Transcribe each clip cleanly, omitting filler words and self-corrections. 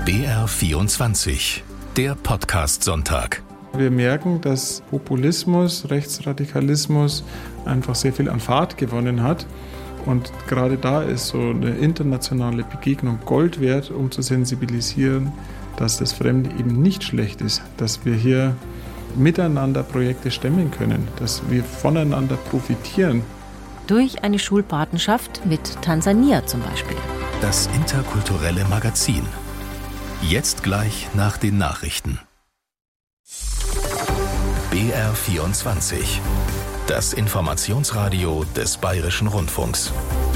BR24, der Podcast-Sonntag. Wir merken, dass Populismus, Rechtsradikalismus einfach sehr viel an Fahrt gewonnen hat. Und gerade da ist so eine internationale Begegnung Gold wert, um zu sensibilisieren, dass das Fremde eben nicht schlecht ist, dass wir hier miteinander Projekte stemmen können, dass wir voneinander profitieren. Durch eine Schulpatenschaft mit Tansania zum Beispiel. Das interkulturelle Magazin. Jetzt gleich nach den Nachrichten. BR24. Das Informationsradio des Bayerischen Rundfunks.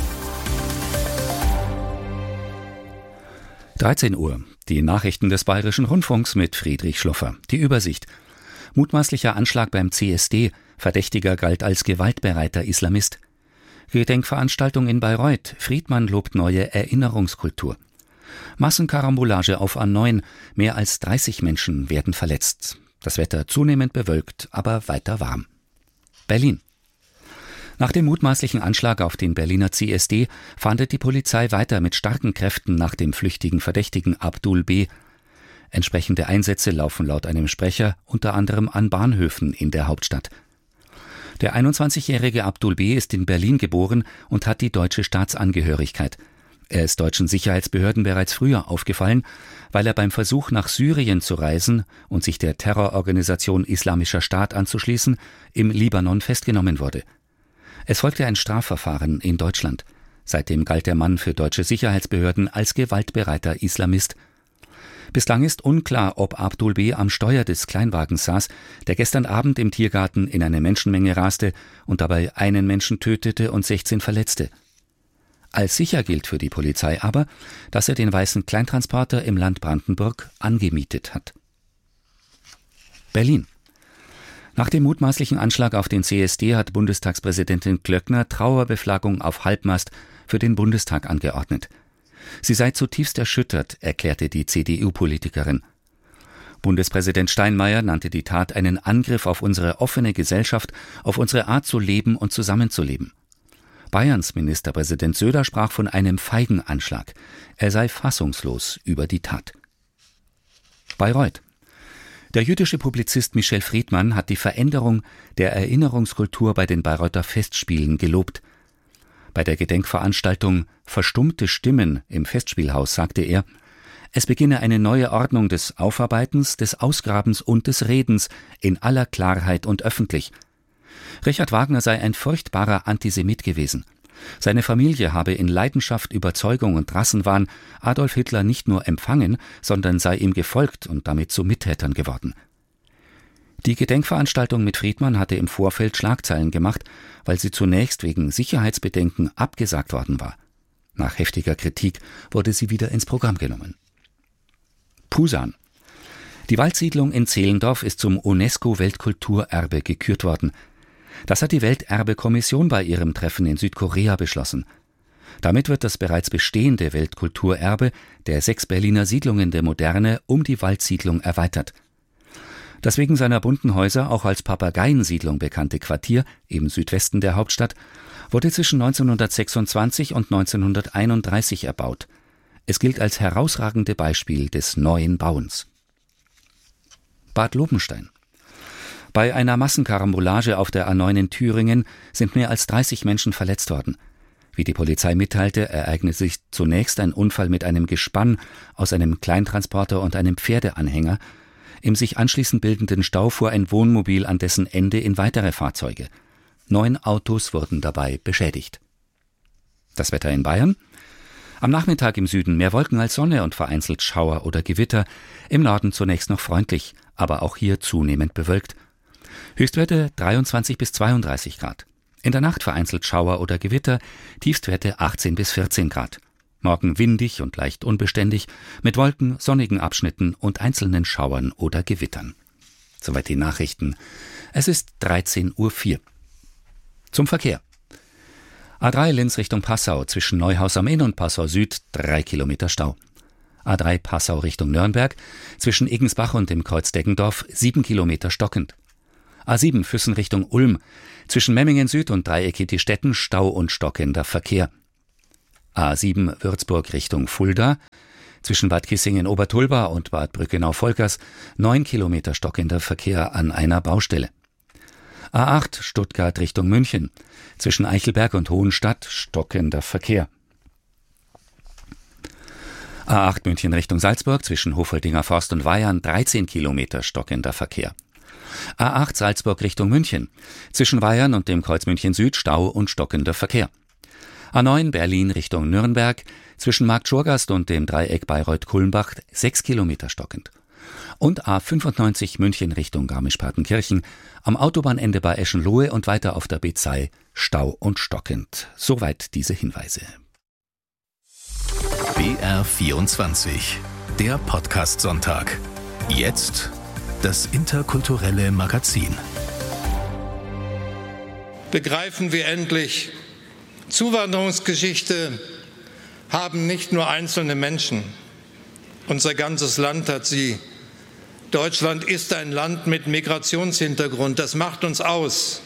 13 Uhr. Die Nachrichten des Bayerischen Rundfunks mit Friedrich Schloffer. Die Übersicht. Mutmaßlicher Anschlag beim CSD. Verdächtiger galt als gewaltbereiter Islamist. Gedenkveranstaltung in Bayreuth. Friedmann lobt neue Erinnerungskultur. Massenkarambolage auf A9. Mehr als 30 Menschen werden verletzt. Das Wetter zunehmend bewölkt, aber weiter warm. Berlin. Nach dem mutmaßlichen Anschlag auf den Berliner CSD fahndet die Polizei weiter mit starken Kräften nach dem flüchtigen Verdächtigen Abdul B. Entsprechende Einsätze laufen laut einem Sprecher unter anderem an Bahnhöfen in der Hauptstadt. Der 21-jährige Abdul B. ist in Berlin geboren und hat die deutsche Staatsangehörigkeit. Er ist deutschen Sicherheitsbehörden bereits früher aufgefallen, weil er beim Versuch nach Syrien zu reisen und sich der Terrororganisation Islamischer Staat anzuschließen, im Libanon festgenommen wurde. Es folgte ein Strafverfahren in Deutschland. Seitdem galt der Mann für deutsche Sicherheitsbehörden als gewaltbereiter Islamist. Bislang ist unklar, ob Abdul B. am Steuer des Kleinwagens saß, der gestern Abend im Tiergarten in eine Menschenmenge raste und dabei einen Menschen tötete und 16 verletzte. Als sicher gilt für die Polizei aber, dass er den weißen Kleintransporter im Land Brandenburg angemietet hat. Berlin. Nach dem mutmaßlichen Anschlag auf den CSD hat Bundestagspräsidentin Glöckner Trauerbeflaggung auf Halbmast für den Bundestag angeordnet. Sie sei zutiefst erschüttert, erklärte die CDU-Politikerin. Bundespräsident Steinmeier nannte die Tat einen Angriff auf unsere offene Gesellschaft, auf unsere Art zu leben und zusammenzuleben. Bayerns Ministerpräsident Söder sprach von einem feigen Anschlag. Er sei fassungslos über die Tat. Bayreuth. Der jüdische Publizist Michel Friedmann hat die Veränderung der Erinnerungskultur bei den Bayreuther Festspielen gelobt. Bei der Gedenkveranstaltung Verstummte Stimmen im Festspielhaus sagte er, es beginne eine neue Ordnung des Aufarbeitens, des Ausgrabens und des Redens in aller Klarheit und öffentlich. Richard Wagner sei ein furchtbarer Antisemit gewesen. Seine Familie habe in Leidenschaft, Überzeugung und Rassenwahn Adolf Hitler nicht nur empfangen, sondern sei ihm gefolgt und damit zu Mittätern geworden. Die Gedenkveranstaltung mit Friedmann hatte im Vorfeld Schlagzeilen gemacht, weil sie zunächst wegen Sicherheitsbedenken abgesagt worden war. Nach heftiger Kritik wurde sie wieder ins Programm genommen. Pusan. Die Waldsiedlung in Zehlendorf ist zum UNESCO-Weltkulturerbe gekürt worden. Das hat die Welterbekommission bei ihrem Treffen in Südkorea beschlossen. Damit wird das bereits bestehende Weltkulturerbe der 6 Berliner Siedlungen der Moderne um die Waldsiedlung erweitert. Das wegen seiner bunten Häuser auch als Papageiensiedlung bekannte Quartier im Südwesten der Hauptstadt wurde zwischen 1926 und 1931 erbaut. Es gilt als herausragende Beispiel des neuen Bauens. Bad Lobenstein. Bei einer Massenkarambolage auf der A9 in Thüringen sind mehr als 30 Menschen verletzt worden. Wie die Polizei mitteilte, ereignete sich zunächst ein Unfall mit einem Gespann aus einem Kleintransporter und einem Pferdeanhänger. Im sich anschließend bildenden Stau fuhr ein Wohnmobil an dessen Ende in weitere Fahrzeuge. 9 Autos wurden dabei beschädigt. Das Wetter in Bayern? Am Nachmittag im Süden mehr Wolken als Sonne und vereinzelt Schauer oder Gewitter. Im Norden zunächst noch freundlich, aber auch hier zunehmend bewölkt. Höchstwerte 23 bis 32 Grad. In der Nacht vereinzelt Schauer oder Gewitter, Tiefstwerte 18 bis 14 Grad. Morgen windig und leicht unbeständig, mit Wolken, sonnigen Abschnitten und einzelnen Schauern oder Gewittern. Soweit die Nachrichten. Es ist 13:04 Uhr. Zum Verkehr. A3 Linz Richtung Passau, zwischen Neuhaus am Inn und Passau Süd 3 Kilometer Stau. A3 Passau Richtung Nürnberg, zwischen Egensbach und dem Kreuz Deggendorf 7 Kilometer stockend. A7 Füssen Richtung Ulm, zwischen Memmingen Süd und Dreieck Ettistetten Stau und stockender Verkehr. A7 Würzburg Richtung Fulda, Zwischen Bad Kissingen-Obertulba und Bad Brückenau-Volkers 9 Kilometer stockender Verkehr an einer Baustelle. A8 Stuttgart Richtung München. Zwischen Eichelberg und Hohenstadt stockender Verkehr. A8 München Richtung Salzburg. Zwischen Hofoldinger Forst und Weyern 13 Kilometer stockender Verkehr. A8 Salzburg Richtung München. Zwischen Weyern und dem Kreuz München Süd Stau und stockender Verkehr. A9 Berlin Richtung Nürnberg. Zwischen Marktschorgast und dem Dreieck Bayreuth-Kulmbach 6 Kilometer stockend. Und A95 München Richtung Garmisch-Partenkirchen, am Autobahnende bei Eschenlohe und weiter auf der B2 Stau und stockend. Soweit diese Hinweise. BR24, der Podcast-Sonntag. Jetzt das interkulturelle Magazin. Begreifen wir endlich, Zuwanderungsgeschichte haben nicht nur einzelne Menschen. Unser ganzes Land hat sie. Deutschland ist ein Land mit Migrationshintergrund. Das macht uns aus.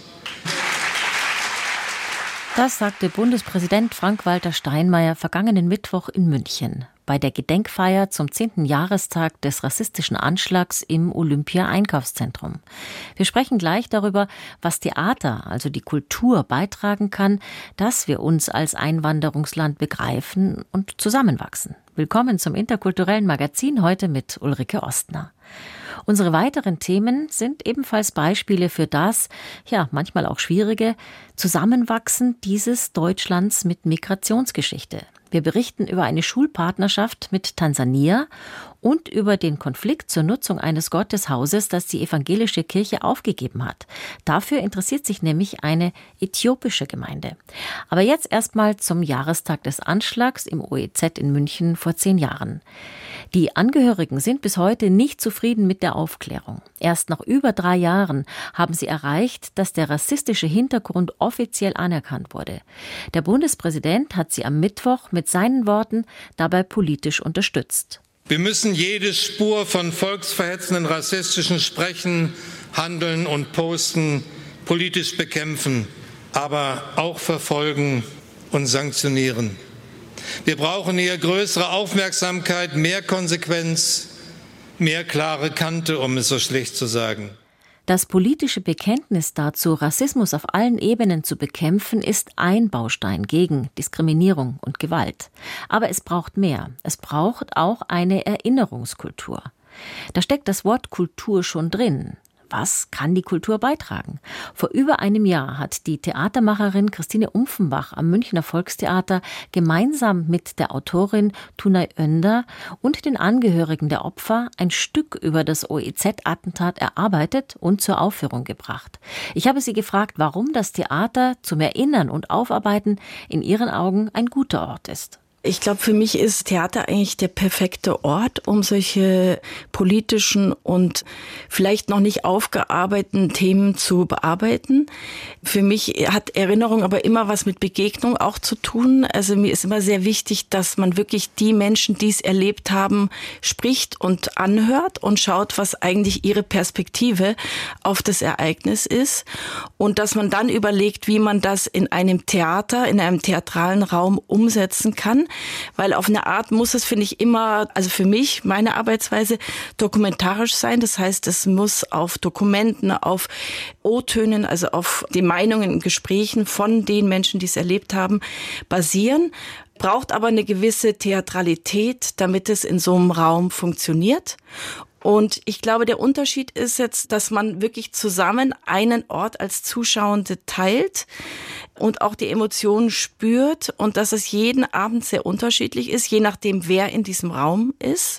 Das sagte Bundespräsident Frank-Walter Steinmeier vergangenen Mittwoch in München bei der Gedenkfeier zum 10. Jahrestag des rassistischen Anschlags im Olympia-Einkaufszentrum. Wir sprechen gleich darüber, was Theater, also die Kultur, beitragen kann, dass wir uns als Einwanderungsland begreifen und zusammenwachsen. Willkommen zum interkulturellen Magazin, heute mit Ulrike Ostner. Unsere weiteren Themen sind ebenfalls Beispiele für das, ja, manchmal auch schwierige, Zusammenwachsen dieses Deutschlands mit Migrationsgeschichte. Wir berichten über eine Schulpartnerschaft mit Tansania und über den Konflikt zur Nutzung eines Gotteshauses, das die evangelische Kirche aufgegeben hat. Dafür interessiert sich nämlich eine äthiopische Gemeinde. Aber jetzt erstmal zum Jahrestag des Anschlags im OEZ in München vor 10 Jahren. Die Angehörigen sind bis heute nicht zufrieden mit der Aufklärung. Erst nach über 3 Jahren haben sie erreicht, dass der rassistische Hintergrund offiziell anerkannt wurde. Der Bundespräsident hat sie am Mittwoch mit seinen Worten dabei politisch unterstützt. Wir müssen jede Spur von volksverhetzenden rassistischen Sprechen, Handeln und Posten politisch bekämpfen, aber auch verfolgen und sanktionieren. Wir brauchen hier größere Aufmerksamkeit, mehr Konsequenz, mehr klare Kante, um es so schlicht zu sagen. Das politische Bekenntnis dazu, Rassismus auf allen Ebenen zu bekämpfen, ist ein Baustein gegen Diskriminierung und Gewalt. Aber es braucht mehr. Es braucht auch eine Erinnerungskultur. Da steckt das Wort Kultur schon drin. Was kann die Kultur beitragen? Vor über einem Jahr hat die Theatermacherin Christine Umpfenbach am Münchner Volkstheater gemeinsam mit der Autorin Tunay Önder und den Angehörigen der Opfer ein Stück über das OEZ-Attentat erarbeitet und zur Aufführung gebracht. Ich habe sie gefragt, warum das Theater zum Erinnern und Aufarbeiten in ihren Augen ein guter Ort ist. Ich glaube, für mich ist Theater eigentlich der perfekte Ort, um solche politischen und vielleicht noch nicht aufgearbeiteten Themen zu bearbeiten. Für mich hat Erinnerung aber immer was mit Begegnung auch zu tun. Also mir ist immer sehr wichtig, dass man wirklich die Menschen, die es erlebt haben, spricht und anhört und schaut, was eigentlich ihre Perspektive auf das Ereignis ist. Und dass man dann überlegt, wie man das in einem Theater, in einem theatralen Raum umsetzen kann. Weil auf eine Art muss es, finde ich, immer, also für mich, meine Arbeitsweise, dokumentarisch sein. Das heißt, es muss auf Dokumenten, auf O-Tönen, also auf den Meinungen in Gesprächen von den Menschen, die es erlebt haben, basieren. Braucht aber eine gewisse Theatralität, damit es in so einem Raum funktioniert. Und ich glaube, der Unterschied ist jetzt, dass man wirklich zusammen einen Ort als Zuschauende teilt und auch die Emotionen spürt und dass es jeden Abend sehr unterschiedlich ist, je nachdem, wer in diesem Raum ist.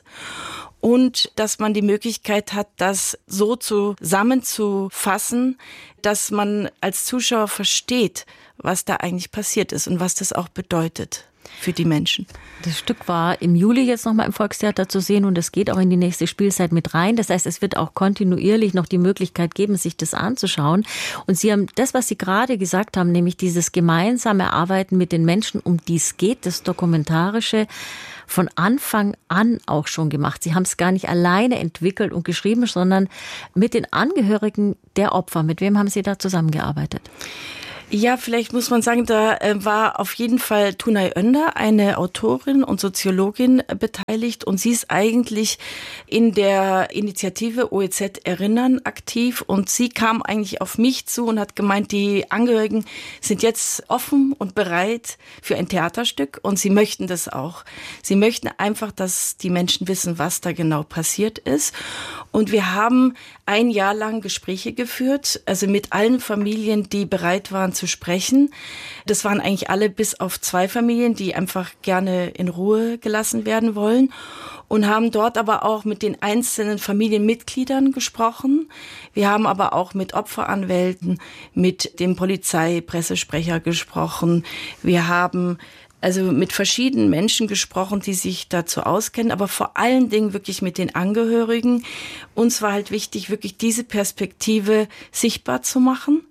Und dass man die Möglichkeit hat, das so zusammenzufassen, dass man als Zuschauer versteht, was da eigentlich passiert ist und was das auch bedeutet für die Menschen. Das Stück war im Juli jetzt nochmal im Volkstheater zu sehen und es geht auch in die nächste Spielzeit mit rein. Das heißt, es wird auch kontinuierlich noch die Möglichkeit geben, sich das anzuschauen. Und Sie haben das, was Sie gerade gesagt haben, nämlich dieses gemeinsame Arbeiten mit den Menschen, um die es geht, das Dokumentarische, von Anfang an auch schon gemacht. Sie haben es gar nicht alleine entwickelt und geschrieben, sondern mit den Angehörigen der Opfer. Mit wem haben Sie da zusammengearbeitet? Ja, vielleicht muss man sagen, da war auf jeden Fall Tunay Önder, eine Autorin und Soziologin, beteiligt. Und sie ist eigentlich in der Initiative OEZ Erinnern aktiv. Und sie kam eigentlich auf mich zu und hat gemeint, die Angehörigen sind jetzt offen und bereit für ein Theaterstück. Und sie möchten das auch. Sie möchten einfach, dass die Menschen wissen, was da genau passiert ist. Und wir haben ein Jahr lang Gespräche geführt, also mit allen Familien, die bereit waren zu sprechen. Das waren eigentlich alle bis auf 2 Familien, die einfach gerne in Ruhe gelassen werden wollen. Und haben dort aber auch mit den einzelnen Familienmitgliedern gesprochen. Wir haben aber auch mit Opferanwälten, mit dem Polizeipressesprecher gesprochen. Wir haben also mit verschiedenen Menschen gesprochen, die sich dazu auskennen, aber vor allen Dingen wirklich mit den Angehörigen. Uns war halt wichtig, wirklich diese Perspektive sichtbar zu machen.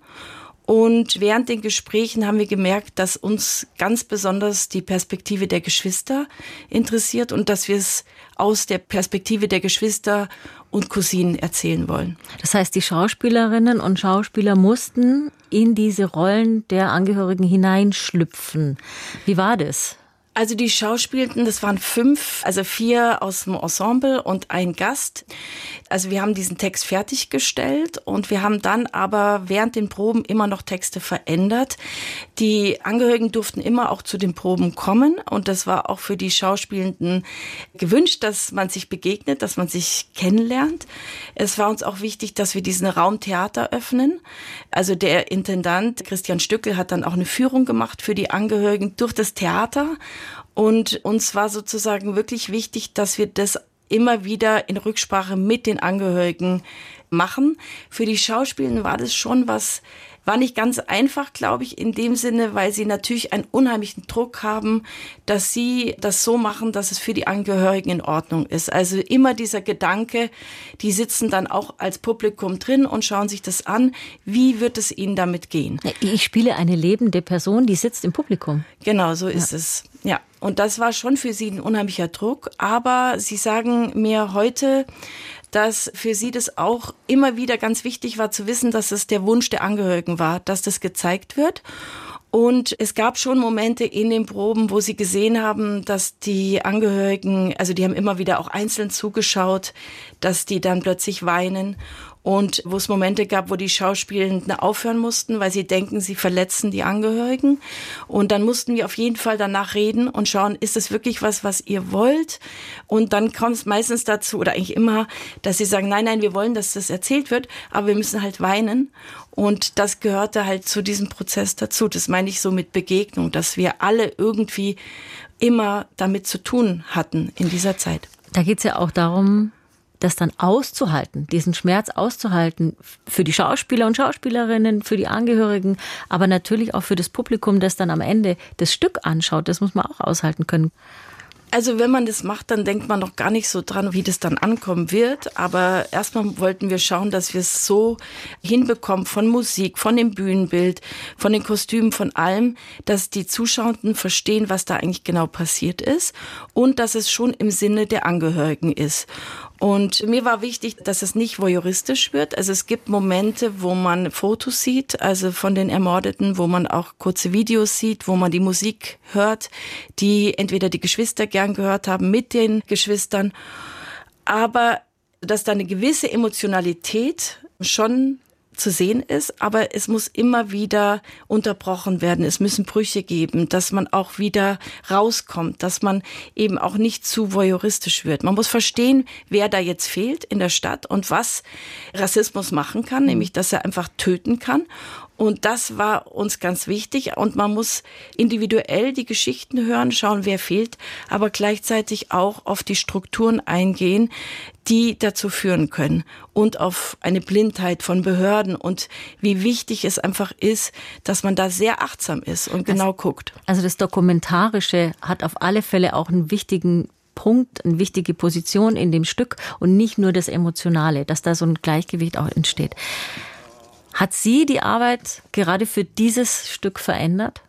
Und während den Gesprächen haben wir gemerkt, dass uns ganz besonders die Perspektive der Geschwister interessiert und dass wir es aus der Perspektive der Geschwister und Cousinen erzählen wollen. Das heißt, die Schauspielerinnen und Schauspieler mussten in diese Rollen der Angehörigen hineinschlüpfen. Wie war das? Also die Schauspielten, das waren 5, also 4 aus dem Ensemble und ein Gast. Also wir haben diesen Text fertiggestellt und wir haben dann aber während den Proben immer noch Texte verändert. Die Angehörigen durften immer auch zu den Proben kommen und das war auch für die Schauspielenden gewünscht, dass man sich begegnet, dass man sich kennenlernt. Es war uns auch wichtig, dass wir diesen Raum Theater öffnen. Also der Intendant Christian Stückel hat dann auch eine Führung gemacht für die Angehörigen durch das Theater. Und uns war sozusagen wirklich wichtig, dass wir das immer wieder in Rücksprache mit den Angehörigen machen. Für die Schauspielenden war das schon war nicht ganz einfach, glaube ich, in dem Sinne, weil sie natürlich einen unheimlichen Druck haben, dass sie das so machen, dass es für die Angehörigen in Ordnung ist. Also immer dieser Gedanke, die sitzen dann auch als Publikum drin und schauen sich das an. Wie wird es ihnen damit gehen? Ich spiele eine lebende Person, die sitzt im Publikum. Genau, so ist es. Ja. Und das war schon für sie ein unheimlicher Druck. Aber sie sagen mir heute, dass für sie das auch immer wieder ganz wichtig war zu wissen, dass es der Wunsch der Angehörigen war, dass das gezeigt wird. Und es gab schon Momente in den Proben, wo sie gesehen haben, dass die Angehörigen, also die haben immer wieder auch einzeln zugeschaut, dass die dann plötzlich weinen. Und wo es Momente gab, wo die Schauspielenden aufhören mussten, weil sie denken, sie verletzen die Angehörigen. Und dann mussten wir auf jeden Fall danach reden und schauen, ist es wirklich was ihr wollt? Und dann kommt es meistens dazu, oder eigentlich immer, dass sie sagen, nein, wir wollen, dass das erzählt wird, aber wir müssen halt weinen. Und das gehörte halt zu diesem Prozess dazu. Das meine ich so mit Begegnung, dass wir alle irgendwie immer damit zu tun hatten in dieser Zeit. Da geht es ja auch darum, das dann auszuhalten, diesen Schmerz auszuhalten, für die Schauspieler und Schauspielerinnen, für die Angehörigen, aber natürlich auch für das Publikum, das dann am Ende das Stück anschaut. Das muss man auch aushalten können. Also wenn man das macht, dann denkt man noch gar nicht so dran, wie das dann ankommen wird. Aber erstmal wollten wir schauen, dass wir es so hinbekommen, von Musik, von dem Bühnenbild, von den Kostümen, von allem, dass die Zuschauenden verstehen, was da eigentlich genau passiert ist und dass es schon im Sinne der Angehörigen ist. Und mir war wichtig, dass es nicht voyeuristisch wird. Also es gibt Momente, wo man Fotos sieht, also von den Ermordeten, wo man auch kurze Videos sieht, wo man die Musik hört, die entweder die Geschwister gern gehört haben mit den Geschwistern. Aber dass da eine gewisse Emotionalität schon zu sehen ist, aber es muss immer wieder unterbrochen werden. Es müssen Brüche geben, dass man auch wieder rauskommt, dass man eben auch nicht zu voyeuristisch wird. Man muss verstehen, wer da jetzt fehlt in der Stadt und was Rassismus machen kann, nämlich dass er einfach töten kann. Und das war uns ganz wichtig. Und man muss individuell die Geschichten hören, schauen, wer fehlt, aber gleichzeitig auch auf die Strukturen eingehen, die dazu führen können. Und auf eine Blindheit von Behörden und wie wichtig es einfach ist, dass man da sehr achtsam ist und genau guckt. Also das Dokumentarische hat auf alle Fälle auch einen wichtigen Punkt, eine wichtige Position in dem Stück und nicht nur das Emotionale, dass da so ein Gleichgewicht auch entsteht. Hat Sie die Arbeit gerade für dieses Stück verändert?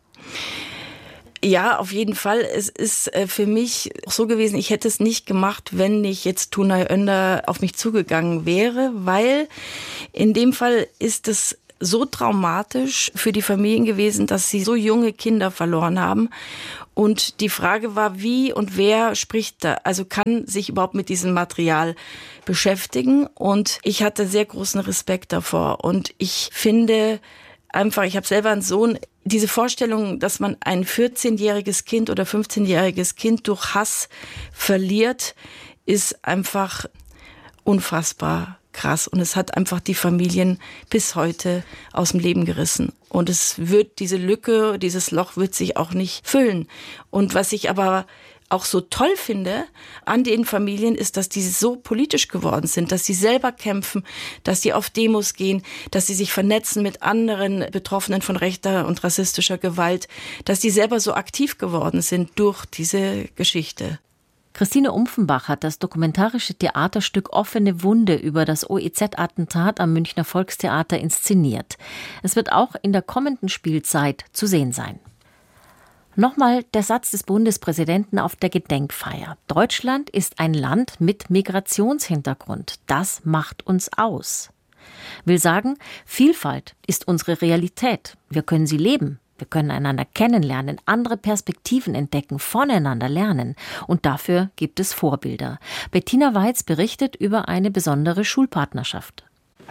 Ja, auf jeden Fall. Es ist für mich so gewesen, ich hätte es nicht gemacht, wenn nicht jetzt Tunay Önder auf mich zugegangen wäre, weil in dem Fall ist es so traumatisch für die Familien gewesen, dass sie so junge Kinder verloren haben. Und die Frage war, wie und wer spricht da, also kann sich überhaupt mit diesem Material beschäftigen. Und ich hatte sehr großen Respekt davor. Und ich finde einfach, ich habe selber einen Sohn, diese Vorstellung, dass man ein 14-jähriges Kind oder 15-jähriges Kind durch Hass verliert, ist einfach unfassbar krass. Und es hat einfach die Familien bis heute aus dem Leben gerissen. Und diese Lücke, dieses Loch wird sich auch nicht füllen. Und was ich aber auch so toll finde an den Familien ist, dass die so politisch geworden sind, dass sie selber kämpfen, dass sie auf Demos gehen, dass sie sich vernetzen mit anderen Betroffenen von rechter und rassistischer Gewalt, dass sie selber so aktiv geworden sind durch diese Geschichte. Christine Umpfenbach hat das dokumentarische Theaterstück Offene Wunde über das OEZ-Attentat am Münchner Volkstheater inszeniert. Es wird auch in der kommenden Spielzeit zu sehen sein. Nochmal der Satz des Bundespräsidenten auf der Gedenkfeier. Deutschland ist ein Land mit Migrationshintergrund. Das macht uns aus. Will sagen, Vielfalt ist unsere Realität. Wir können sie leben. Wir können einander kennenlernen, andere Perspektiven entdecken, voneinander lernen. Und dafür gibt es Vorbilder. Bettina Weiz berichtet über eine besondere Schulpartnerschaft.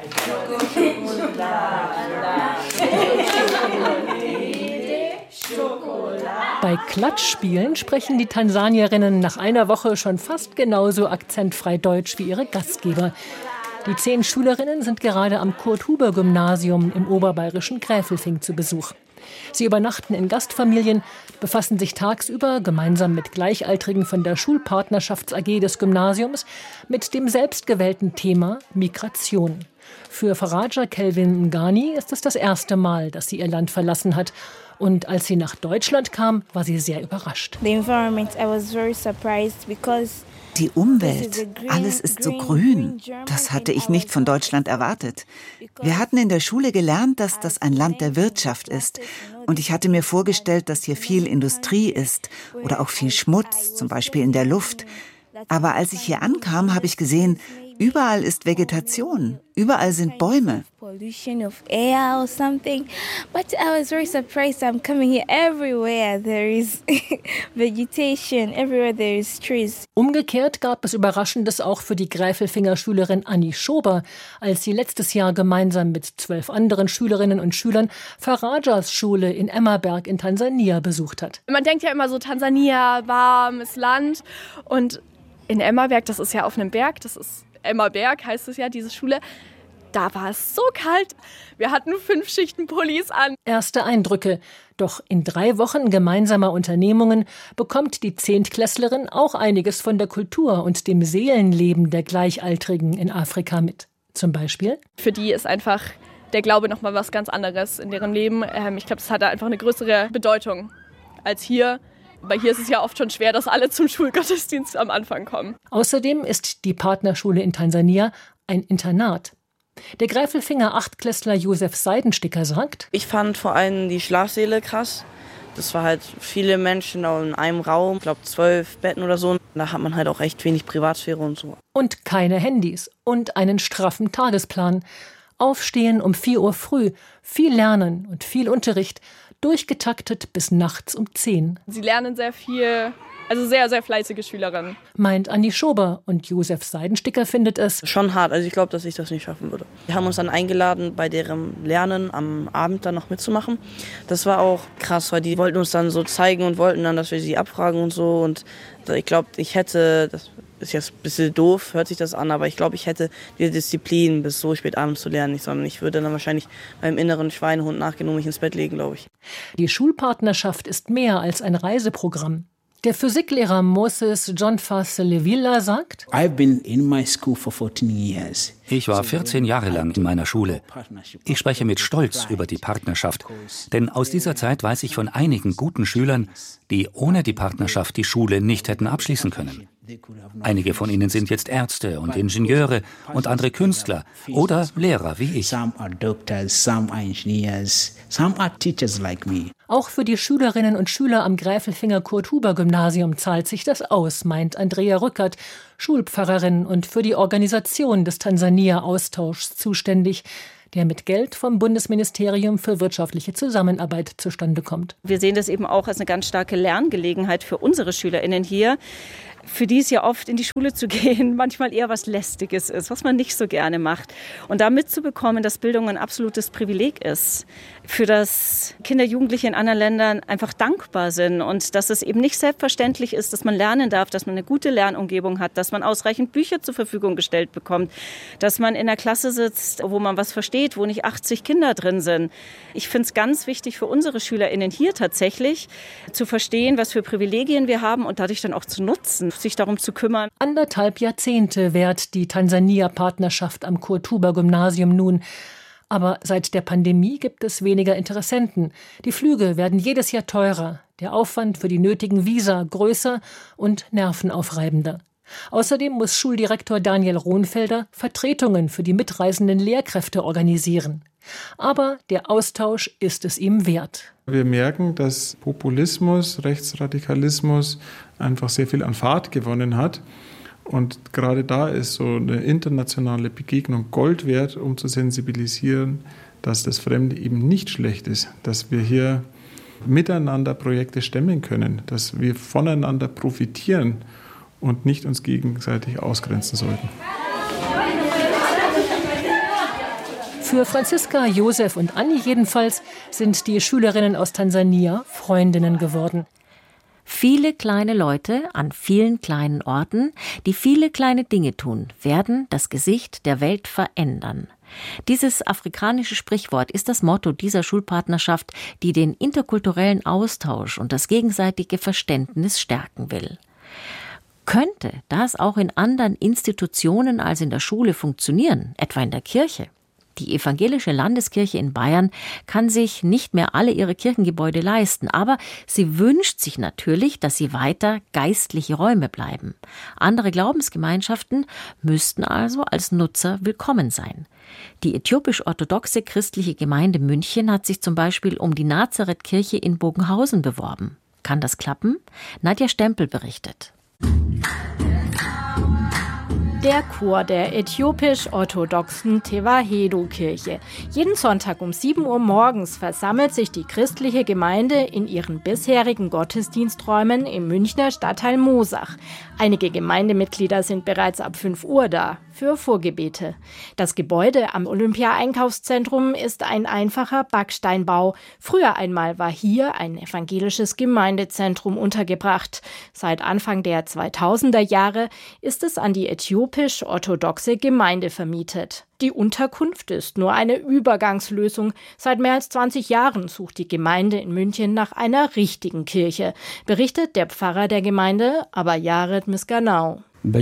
Bei Klatschspielen sprechen die Tansanierinnen nach einer Woche schon fast genauso akzentfrei Deutsch wie ihre Gastgeber. Die 10 Schülerinnen sind gerade am Kurt-Huber-Gymnasium im oberbayerischen Gräfelfing zu Besuch. Sie übernachten in Gastfamilien, befassen sich tagsüber gemeinsam mit Gleichaltrigen von der Schulpartnerschafts-AG des Gymnasiums mit dem selbstgewählten Thema Migration. Für Faraja Kelvin Ngani ist es das erste Mal, dass sie ihr Land verlassen hat. Und als sie nach Deutschland kam, war sie sehr überrascht. Die Umwelt, alles ist so grün. Das hatte ich nicht von Deutschland erwartet. Wir hatten in der Schule gelernt, dass das ein Land der Wirtschaft ist. Und ich hatte mir vorgestellt, dass hier viel Industrie ist oder auch viel Schmutz, zum Beispiel in der Luft. Aber als ich hier ankam, habe ich gesehen, überall ist Vegetation, überall sind Bäume. Umgekehrt gab es Überraschendes auch für die Gräfelfinger Schülerin Anni Schober, als sie letztes Jahr gemeinsam mit 12 anderen Schülerinnen und Schülern Farajas Schule in Emmaberg in Tansania besucht hat. Man denkt ja immer so, Tansania, warmes Land. Und in Emmaberg, das ist ja auf einem Berg, das ist Emmaberg, heißt es ja, diese Schule. Da war es so kalt. Wir hatten 5 Schichten Pullis an. Erste Eindrücke. Doch in 3 Wochen gemeinsamer Unternehmungen bekommt die Zehntklässlerin auch einiges von der Kultur und dem Seelenleben der Gleichaltrigen in Afrika mit. Zum Beispiel? Für die ist einfach der Glaube nochmal was ganz anderes in deren Leben. Ich glaube, das hat da einfach eine größere Bedeutung als hier. Weil hier ist es ja oft schon schwer, dass alle zum Schulgottesdienst am Anfang kommen. Außerdem ist die Partnerschule in Tansania ein Internat. Der Gräfelfinger 8-Klässler Josef Seidensticker sagt: Ich fand vor allem die Schlafsäle krass. Das war halt viele Menschen in einem Raum, ich glaube 12 Betten oder so. Da hat man halt auch echt wenig Privatsphäre und so. Und keine Handys und einen straffen Tagesplan. Aufstehen um 4 Uhr früh, viel lernen und viel Unterricht. Durchgetaktet bis nachts um 10. Sie lernen sehr viel, also sehr, sehr fleißige Schülerinnen. Meint Anni Schober, und Josef Seidensticker findet es schon hart, also ich glaube, dass ich das nicht schaffen würde. Wir haben uns dann eingeladen, bei deren Lernen am Abend dann noch mitzumachen. Das war auch krass, weil die wollten uns dann so zeigen und wollten dann, dass wir sie abfragen und so. Und ich glaube, ich hätte, das ist jetzt ein bisschen doof, hört sich das an, aber ich glaube, ich hätte die Disziplin, bis so spät abends zu lernen, nicht, sondern ich würde dann wahrscheinlich meinem inneren Schweinehund nachgehen und mich ins Bett legen, glaube ich. Die Schulpartnerschaft ist mehr als ein Reiseprogramm. Der Physiklehrer Moses John Faselevilla sagt: Ich war 14 Jahre lang in meiner Schule. Ich spreche mit Stolz über die Partnerschaft, denn aus dieser Zeit weiß ich von einigen guten Schülern, die ohne die Partnerschaft die Schule nicht hätten abschließen können. Einige von ihnen sind jetzt Ärzte und Ingenieure und andere Künstler oder Lehrer wie ich. Auch für die Schülerinnen und Schüler am Gräfelfinger Kurt-Huber-Gymnasium zahlt sich das aus, meint Andrea Rückert, Schulpfarrerin und für die Organisation des Tansania-Austauschs zuständig. der mit Geld vom Bundesministerium für wirtschaftliche Zusammenarbeit zustande kommt. Wir sehen das eben auch als eine ganz starke Lerngelegenheit für unsere SchülerInnen hier, für die es ja oft in die Schule zu gehen manchmal eher was Lästiges ist, was man nicht so gerne macht. Und da mitzubekommen, dass Bildung ein absolutes Privileg ist, für das Kinder, Jugendliche in anderen Ländern einfach dankbar sind und dass es eben nicht selbstverständlich ist, dass man lernen darf, dass man eine gute Lernumgebung hat, dass man ausreichend Bücher zur Verfügung gestellt bekommt, dass man in der Klasse sitzt, wo man was versteht, wo nicht 80 Kinder drin sind. Ich finde es ganz wichtig für unsere SchülerInnen hier tatsächlich zu verstehen, was für Privilegien wir haben und dadurch dann auch zu nutzen, sich darum zu kümmern. 1,5 Jahrzehnte währt die Tansania-Partnerschaft am Kurt-Huber-Gymnasium nun. Aber seit der Pandemie gibt es weniger Interessenten. Die Flüge werden jedes Jahr teurer, der Aufwand für die nötigen Visa größer und nervenaufreibender. Außerdem muss Schuldirektor Daniel Rohnfelder Vertretungen für die mitreisenden Lehrkräfte organisieren. Aber der Austausch ist es ihm wert. Wir merken, dass Populismus, Rechtsradikalismus einfach sehr viel an Fahrt gewonnen hat. Und gerade da ist so eine internationale Begegnung Gold wert, um zu sensibilisieren, dass das Fremde eben nicht schlecht ist, dass wir hier miteinander Projekte stemmen können, dass wir voneinander profitieren und nicht uns gegenseitig ausgrenzen sollten. Für Franziska, Josef und Anni jedenfalls sind die Schülerinnen aus Tansania Freundinnen geworden. Viele kleine Leute an vielen kleinen Orten, die viele kleine Dinge tun, werden das Gesicht der Welt verändern. Dieses afrikanische Sprichwort ist das Motto dieser Schulpartnerschaft, die den interkulturellen Austausch und das gegenseitige Verständnis stärken will. Könnte das auch in anderen Institutionen als in der Schule funktionieren, etwa in der Kirche? Die evangelische Landeskirche in Bayern kann sich nicht mehr alle ihre Kirchengebäude leisten, aber sie wünscht sich natürlich, dass sie weiter geistliche Räume bleiben. Andere Glaubensgemeinschaften müssten also als Nutzer willkommen sein. Die äthiopisch-orthodoxe christliche Gemeinde München hat sich zum Beispiel um die Nazareth-Kirche in Bogenhausen beworben. Kann das klappen? Nadja Stempel berichtet. Der Chor der äthiopisch-orthodoxen Tewahedo-Kirche. Jeden Sonntag um 7 Uhr morgens versammelt sich die christliche Gemeinde in ihren bisherigen Gottesdiensträumen im Münchner Stadtteil Moosach. Einige Gemeindemitglieder sind bereits ab 5 Uhr da für Vorgebete. Das Gebäude am Olympia-Einkaufszentrum ist ein einfacher Backsteinbau. Früher einmal war hier ein evangelisches Gemeindezentrum untergebracht. Seit Anfang der 2000er Jahre ist es an die äthiopisch-orthodoxe Gemeinde vermietet. Die Unterkunft ist nur eine Übergangslösung. Seit mehr als 20 Jahren sucht die Gemeinde in München nach einer richtigen Kirche, berichtet der Pfarrer der Gemeinde, Abayared Misganau.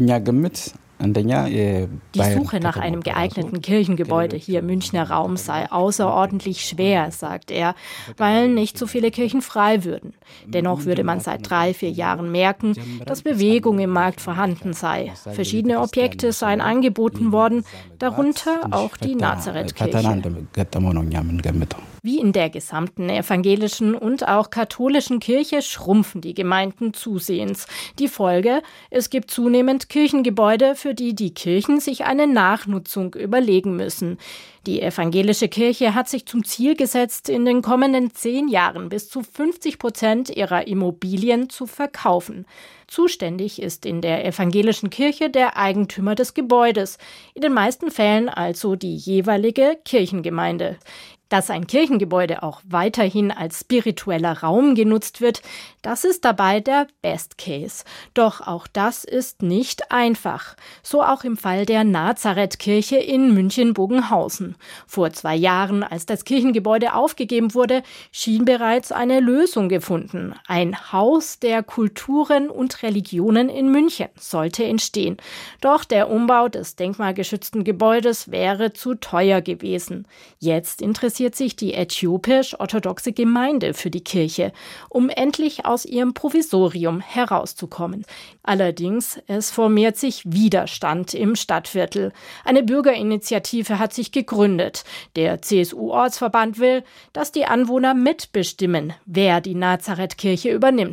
Die Suche nach einem geeigneten Kirchengebäude hier im Münchner Raum sei außerordentlich schwer, sagt er, weil nicht so viele Kirchen frei würden. Dennoch würde man seit 3-4 Jahren merken, dass Bewegung im Markt vorhanden sei. Verschiedene Objekte seien angeboten worden, darunter auch die Nazareth-Kirche. Wie in der gesamten evangelischen und auch katholischen Kirche schrumpfen die Gemeinden zusehends. Die Folge: Es gibt zunehmend Kirchengebäude, für die die Kirchen sich eine Nachnutzung überlegen müssen. Die evangelische Kirche hat sich zum Ziel gesetzt, in den kommenden 10 Jahren bis zu 50% ihrer Immobilien zu verkaufen. Zuständig ist in der evangelischen Kirche der Eigentümer des Gebäudes, in den meisten Fällen also die jeweilige Kirchengemeinde. Dass ein Kirchengebäude auch weiterhin als spiritueller Raum genutzt wird, das ist dabei der Best Case. Doch auch das ist nicht einfach. So auch im Fall der Nazareth-Kirche in München-Bogenhausen. Vor 2 Jahren, als das Kirchengebäude aufgegeben wurde, schien bereits eine Lösung gefunden. Ein Haus der Kulturen und Religionen in München sollte entstehen. Doch der Umbau des denkmalgeschützten Gebäudes wäre zu teuer gewesen. Jetzt interessiert sich die äthiopisch-orthodoxe Gemeinde für die Kirche, um endlich aus ihrem Provisorium herauszukommen. Allerdings, es formiert sich Widerstand im Stadtviertel. Eine Bürgerinitiative hat sich gegründet. Der CSU-Ortsverband will, dass die Anwohner mitbestimmen, wer die Nazareth-Kirche übernimmt.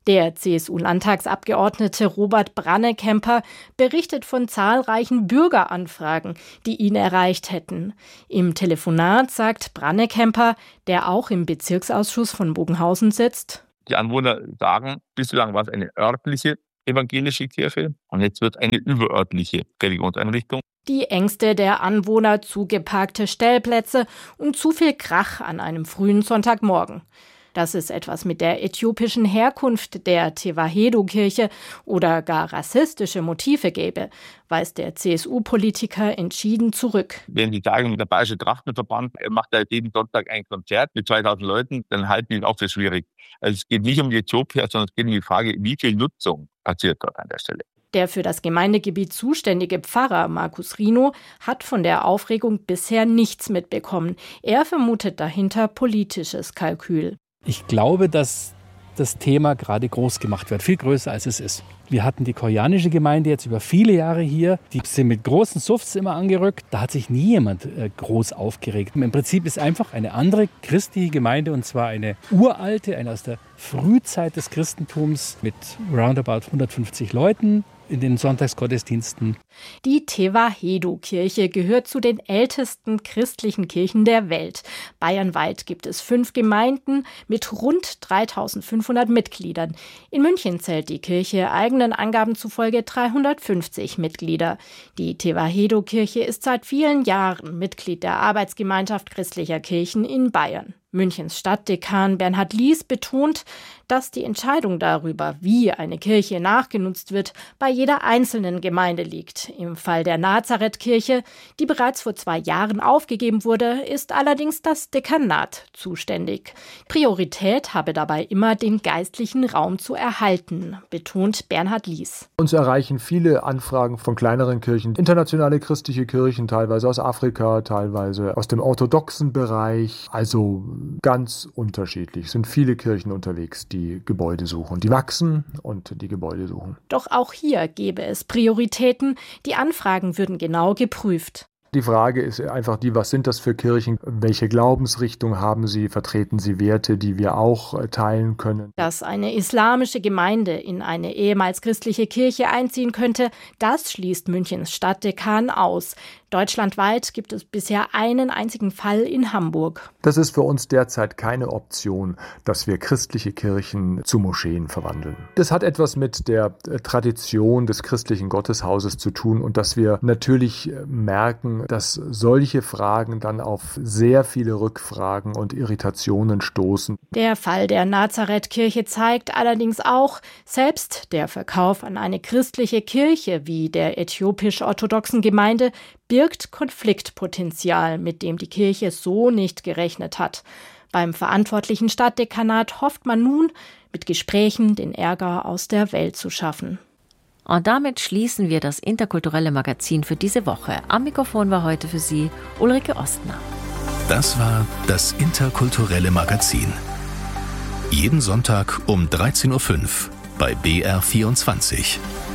Der CSU-Landtagsabgeordnete Robert Brannekemper berichtet von zahlreichen Bürgeranfragen, die ihn erreicht hätten. Im Telefonat sagt Brannekemper, der auch im Bezirksausschuss von Bogenhausen sitzt: Die Anwohner sagen, bislang war es eine örtliche evangelische Kirche und jetzt wird eine überörtliche Religionseinrichtung. Die Ängste der Anwohner, zugeparkte Stellplätze und zu viel Krach an einem frühen Sonntagmorgen. Dass es etwas mit der äthiopischen Herkunft der Tewahedo-Kirche oder gar rassistische Motive gäbe, weist der CSU-Politiker entschieden zurück. Wenn die sagen, der Bayerische Trachtenverband macht da jeden Sonntag ein Konzert mit 2000 Leuten, dann halten die ihn auch für schwierig. Also es geht nicht um die Äthiopier, sondern es geht um die Frage, wie viel Nutzung passiert dort an der Stelle. Der für das Gemeindegebiet zuständige Pfarrer Markus Rino hat von der Aufregung bisher nichts mitbekommen. Er vermutet dahinter politisches Kalkül. Ich glaube, dass das Thema gerade groß gemacht wird, viel größer als es ist. Wir hatten die koreanische Gemeinde jetzt über viele Jahre hier. Die sind mit großen Suffs immer angerückt. Da hat sich nie jemand groß aufgeregt. Im Prinzip ist einfach eine andere christliche Gemeinde, und zwar eine uralte, eine aus der Frühzeit des Christentums mit roundabout 150 Leuten in den Sonntagsgottesdiensten. Die Tewahedo-Kirche gehört zu den ältesten christlichen Kirchen der Welt. Bayernweit gibt es 5 Gemeinden mit rund 3.500 Mitgliedern. In München zählt die Kirche eigenen Angaben zufolge 350 Mitglieder. Die Tewahedo-Kirche ist seit vielen Jahren Mitglied der Arbeitsgemeinschaft christlicher Kirchen in Bayern. Münchens Stadtdekan Bernhard Lies betont, dass die Entscheidung darüber, wie eine Kirche nachgenutzt wird, bei jeder einzelnen Gemeinde liegt. Im Fall der Nazarethkirche, die bereits vor 2 Jahren aufgegeben wurde, ist allerdings das Dekanat zuständig. Priorität habe dabei immer den geistlichen Raum zu erhalten, betont Bernhard Lies. Uns erreichen viele Anfragen von kleineren Kirchen, internationale christliche Kirchen, teilweise aus Afrika, teilweise aus dem orthodoxen Bereich, also ganz unterschiedlich. Es sind viele Kirchen unterwegs, die Gebäude suchen. Die wachsen und die Gebäude suchen. Doch auch hier gäbe es Prioritäten. Die Anfragen würden genau geprüft. Die Frage ist einfach die, was sind das für Kirchen? Welche Glaubensrichtung haben sie? Vertreten sie Werte, die wir auch teilen können? Dass eine islamische Gemeinde in eine ehemals christliche Kirche einziehen könnte, das schließt Münchens Stadtdekan aus. Deutschlandweit gibt es bisher einen einzigen Fall in Hamburg. Das ist für uns derzeit keine Option, dass wir christliche Kirchen zu Moscheen verwandeln. Das hat etwas mit der Tradition des christlichen Gotteshauses zu tun und dass wir natürlich merken, dass solche Fragen dann auf sehr viele Rückfragen und Irritationen stoßen. Der Fall der Nazarethkirche zeigt allerdings auch, selbst der Verkauf an eine christliche Kirche wie der äthiopisch-orthodoxen Gemeinde birgt Konfliktpotenzial, mit dem die Kirche so nicht gerechnet hat. Beim verantwortlichen Stadtdekanat hofft man nun, mit Gesprächen den Ärger aus der Welt zu schaffen. Und damit schließen wir das interkulturelle Magazin für diese Woche. Am Mikrofon war heute für Sie Ulrike Ostner. Das war das interkulturelle Magazin. Jeden Sonntag um 13.05 Uhr bei BR24.